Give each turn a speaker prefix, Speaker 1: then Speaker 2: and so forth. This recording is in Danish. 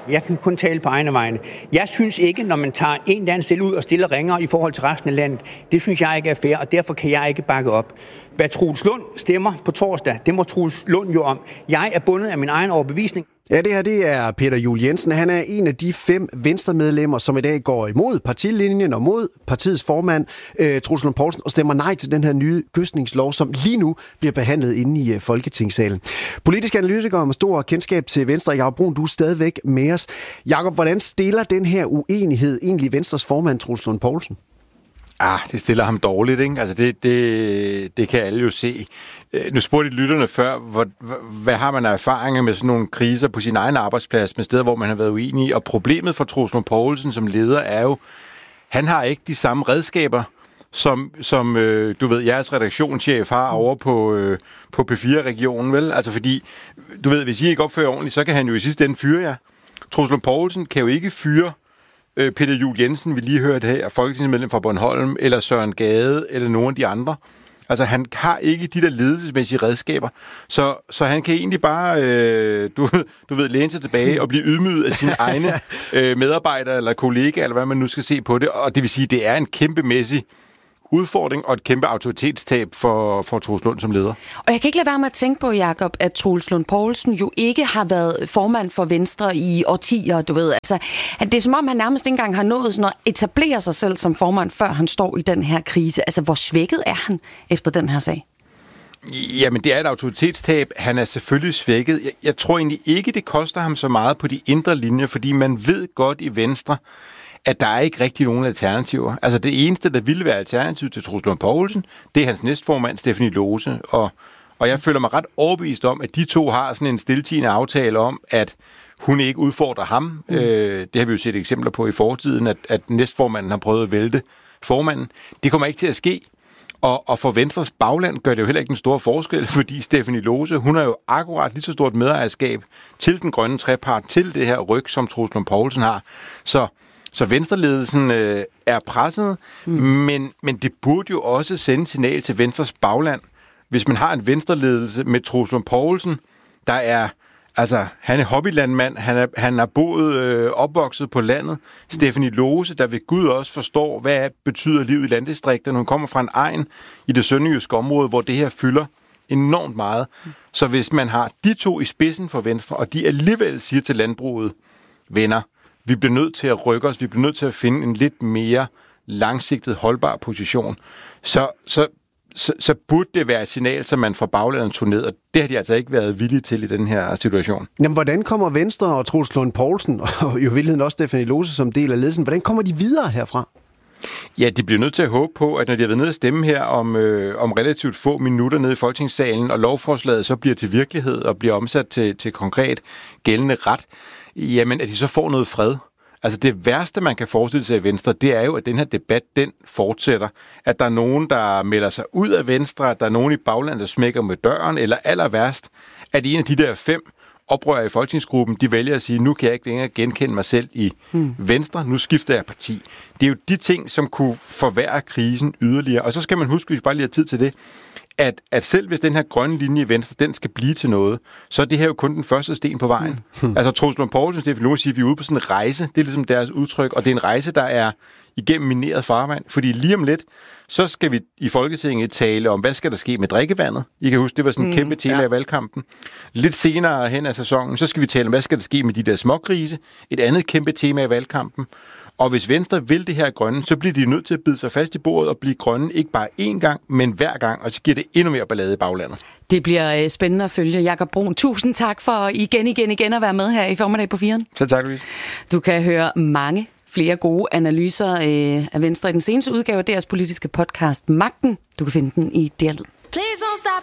Speaker 1: Jeg kan kun tale på egne vegne. Jeg synes ikke, når man tager en landsdel ud og stiller ringere i forhold til resten af landet, det synes jeg ikke er fair, og derfor kan jeg ikke bakke op. Hvad Troels Lund stemmer på torsdag, det må Troels Lund jo om. Jeg er bundet af min egen overbevisning.
Speaker 2: Ja, det her det er Peter Juel-Jensen. Han er en af de 5 Venstre-medlemmer, som i dag går imod partilinjen og mod partiets formand, Troels Lund Poulsen, og stemmer nej til den her nye gødskningslov, som lige nu bliver behandlet inde i Folketingssalen. Politisk analytiker med stor kendskab til Venstre, Jakob Bruun, du er stadigvæk med os. Jakob, hvordan stiller den her uenighed egentlig Venstres formand, Troels Lund Poulsen?
Speaker 3: Det stiller ham dårligt, ikke? Altså det kan alle jo se. Nu spurgte lytterne før, hvad har man af erfaringer med sådan nogle kriser på sin egen arbejdsplads, med steder, hvor man har været uenig. Og problemet for Troels Lund Poulsen som leder er jo, han har ikke de samme redskaber, som du ved, jeres redaktionschef har over på P4-regionen, vel? Altså fordi, du ved, hvis I ikke opfører ordentligt, så kan han jo i sidste ende fyre jer. Troels Lund Poulsen kan jo ikke fyre Peter Juel-Jensen, vi lige hørte her, folketingsmedlem fra Bornholm, eller Søren Gade, eller nogen af de andre. Altså, han har ikke de der ledelsesmæssige redskaber, så han kan egentlig bare, du ved, læne sig tilbage og blive ydmyget af sine egne medarbejdere eller kollegaer, eller hvad man nu skal se på det. Og det vil sige, det er en kæmpemæssig udfordring og et kæmpe autoritetstab for Troels Lund som leder.
Speaker 4: Og jeg kan ikke lade være med at tænke på, Jakob, at Troels Lund Poulsen jo ikke har været formand for Venstre i årtier, du ved. Altså, at det er som om, han nærmest ikke engang har nået sådan at etablere sig selv som formand, før han står i den her krise. Altså, hvor svækket er han efter den her sag?
Speaker 3: Jamen, det er et autoritetstab. Han er selvfølgelig svækket. Jeg tror egentlig ikke, det koster ham så meget på de indre linjer, fordi man ved godt i Venstre, at der er ikke rigtig nogen alternativer. Altså det eneste, der ville være alternativ til Troels Lund Poulsen, det er hans næstformand, Stephanie Lose. Og jeg føler mig ret overbevist om, at de to har sådan en stiltiende aftale om, at hun ikke udfordrer ham. Det har vi jo set eksempler på i fortiden, at næstformanden har prøvet at vælte formanden. Det kommer ikke til at ske. Og for Venstres bagland gør det jo heller ikke en stor forskel, fordi Stephanie Lose, hun har jo akkurat lige så stort medejerskab til den grønne trepart, til det her ryg, som Troels Lund Poulsen har. Så Venstreledelsen er presset, men det burde jo også sende signal til Venstres bagland, hvis man har en Venstreledelse med Troels Lund Poulsen, der er, altså, han er hobbylandmand, han er boet, opvokset på landet. Stephanie Lose, der ved Gud også forstår, hvad betyder livet i landdistrikterne. Hun kommer fra en egen i det sønderjyske område, hvor det her fylder enormt meget. Så hvis man har de to i spidsen for Venstre, og de alligevel siger til landbruget, venner, vi bliver nødt til at rykke os, vi bliver nødt til at finde en lidt mere langsigtet, holdbar position, så burde det være et signal, som man fra baglandet tog ned, og det har de altså ikke været villige til i den her situation.
Speaker 2: Jamen, hvordan kommer Venstre og Troels Lund Poulsen, og jo virkeligheden også Stephanie Lose som del af ledelsen, hvordan kommer de videre herfra?
Speaker 3: Ja, de bliver nødt til at håbe på, at når de har været nede at stemme her om relativt få minutter nede i Folketingssalen, og lovforslaget så bliver til virkelighed og bliver omsat til konkret gældende ret, jamen at de så får noget fred. Altså det værste, man kan forestille sig i Venstre, det er jo, at den her debat, den fortsætter. At der er nogen, der melder sig ud af Venstre, at der er nogen i baglandet, der smækker med døren, eller aller værst, at en af de der 5 oprørere i folketingsgruppen, de vælger at sige, nu kan jeg ikke længere genkende mig selv i Venstre, nu skifter jeg parti. Det er jo de ting, som kunne forværre krisen yderligere. Og så skal man huske, hvis bare lige har tid til det, at selv hvis den her grønne linje i Venstre, den skal blive til noget, så er det her jo kun den første sten på vejen. Altså Troels Lund Poulsen, det vil sige, at vi er ude på sådan en rejse, det er ligesom deres udtryk, og det er en rejse, der er igennem mineret farvand, fordi lige om lidt, så skal vi i Folketinget tale om, hvad skal der ske med drikkevandet. I kan huske, det var sådan en kæmpe tema i valgkampen. Lidt senere hen af sæsonen, så skal vi tale om, hvad skal der ske med de der smågrise. Et andet kæmpe tema i valgkampen. Og hvis Venstre vil det her grønne, så bliver de nødt til at bide sig fast i bordet og blive grønne, ikke bare én gang, men hver gang, og så giver det endnu mere ballade i baglandet.
Speaker 4: Det bliver spændende at følge. Jakob Bruun, tusind tak for igen at være med her i Formiddag på 4'eren.
Speaker 3: Så tak, Louise. Du
Speaker 4: kan høre mange flere gode analyser af Venstre i den seneste udgave af deres politiske podcast Magten. Du kan finde den i DR Lyd.